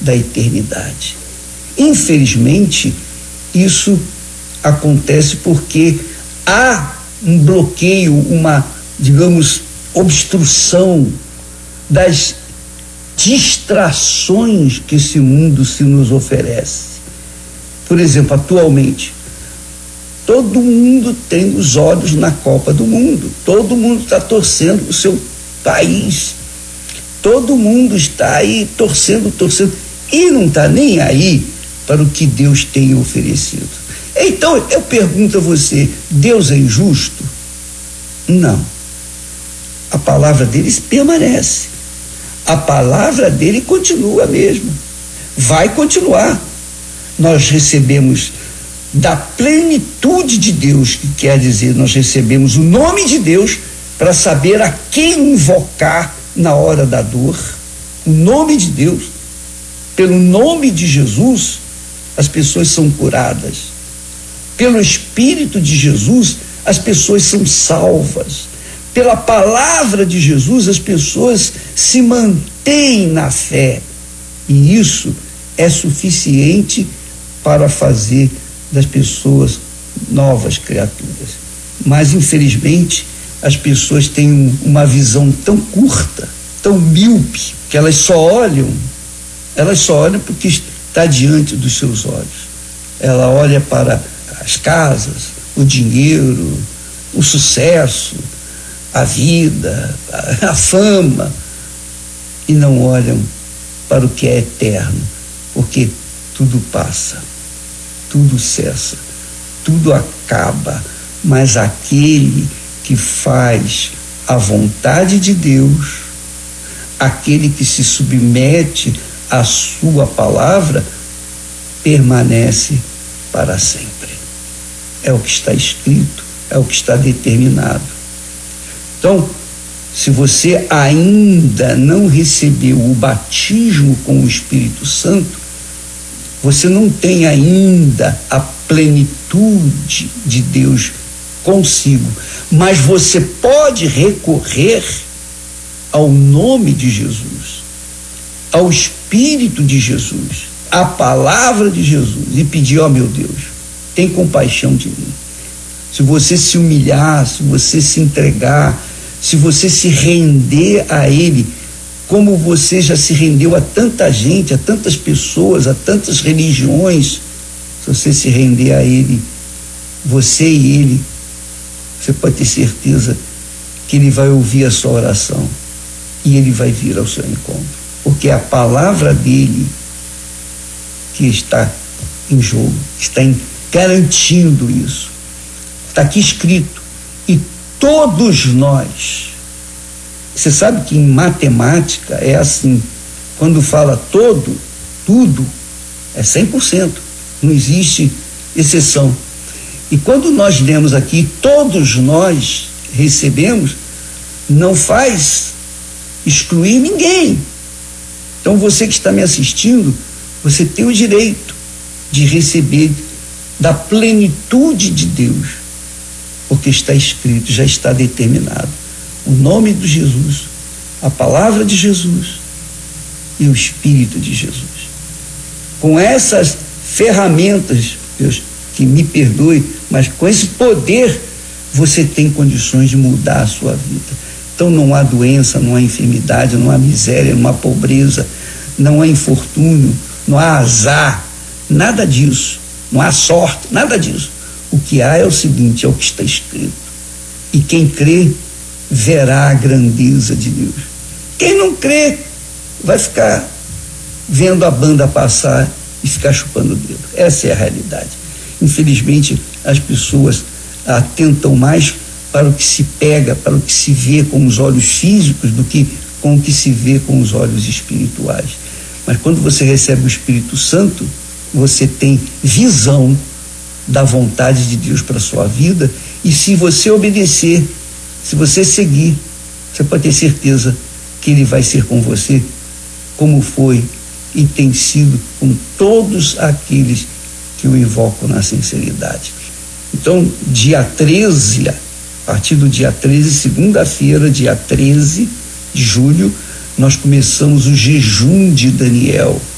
da eternidade. Infelizmente, isso acontece porque há um bloqueio, uma, digamos, obstrução das distrações que esse mundo se nos oferece. Por exemplo, atualmente, todo mundo tem os olhos na Copa do Mundo, todo mundo está torcendo o seu país, todo mundo está aí torcendo, e não está nem aí para o que Deus tem oferecido. Então, eu pergunto a você, Deus é injusto? Não. A palavra dele permanece. A palavra dele continua mesmo. Vai continuar. Nós recebemos da plenitude de Deus, que quer dizer, nós recebemos o nome de Deus para saber a quem invocar na hora da dor. O nome de Deus, pelo nome de Jesus, as pessoas são curadas. Pelo Espírito de Jesus, as pessoas são salvas. Pela palavra de Jesus, as pessoas se mantêm na fé. E isso é suficiente para fazer das pessoas novas criaturas. Mas, infelizmente, as pessoas têm uma visão tão curta, tão míope, que elas só olham porque está diante dos seus olhos. Ela olha para as casas, o dinheiro, o sucesso, a vida, a fama, e não olham para o que é eterno, porque tudo passa, tudo cessa, tudo acaba, mas aquele que faz a vontade de Deus, aquele que se submete à sua palavra, permanece para sempre. É o que está escrito, é o que está determinado. Então, se você ainda não recebeu o batismo com o Espírito Santo, você não tem ainda a plenitude de Deus consigo, mas você pode recorrer ao nome de Jesus, ao Espírito de Jesus, à palavra de Jesus e pedir: ó meu Deus, tem compaixão de mim. Se você se humilhar, se você se entregar, se você se render a Ele, como você já se rendeu a tanta gente, a tantas pessoas, a tantas religiões, se você se render a Ele, você e Ele, você pode ter certeza que Ele vai ouvir a sua oração e Ele vai vir ao seu encontro, porque é a palavra dele que está em jogo, está garantindo isso. Está aqui escrito. E todos nós, você sabe que em matemática é assim, quando fala todo, tudo, é 100%, não existe exceção. E quando nós lemos aqui, todos nós recebemos, não faz excluir ninguém. Então você que está me assistindo, você tem o direito de receber da plenitude de Deus, porque está escrito, já está determinado. O nome de Jesus, a palavra de Jesus e o Espírito de Jesus. Com essas ferramentas, Deus, que me perdoe, mas com esse poder, você tem condições de mudar a sua vida. Então não há doença, não há enfermidade, não há miséria, não há pobreza, não há infortúnio, não há azar, nada disso. Não há sorte, nada disso. O que há é o seguinte, é o que está escrito. E quem crê, verá a grandeza de Deus. Quem não crê, vai ficar vendo a banda passar e ficar chupando o dedo. Essa é a realidade. Infelizmente, as pessoas atentam mais para o que se pega, para o que se vê com os olhos físicos, do que com o que se vê com os olhos espirituais. Mas quando você recebe o Espírito Santo, você tem visão da vontade de Deus para a sua vida, e se você obedecer, se você seguir, você pode ter certeza que Ele vai ser com você, como foi e tem sido com todos aqueles que o invocam na sinceridade. Então, dia 13, a partir do dia 13, segunda-feira, dia 13 de julho, nós começamos o jejum de Daniel.